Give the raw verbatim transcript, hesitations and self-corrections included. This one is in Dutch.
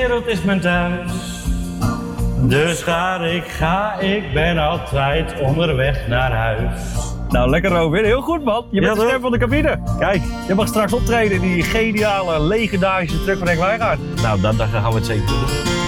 De wereld is mijn thuis. Dus ga ik, ga ik, ben altijd onderweg naar huis. Nou, lekker Robin. Heel goed, man. Je bent Ja, de stem van de cabine. Kijk, Je mag straks optreden in die geniale, legendarische truck van Henk Wijngaard. nou dan, dan gaan we het zeker doen.